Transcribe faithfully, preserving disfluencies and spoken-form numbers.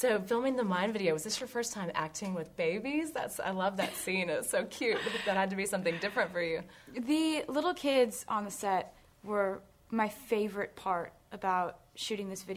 So filming the Mine video, was this your first time acting with babies? That's I love that scene. It's so cute. That had to be something different for you. The little kids on the set were my favorite part about shooting this video.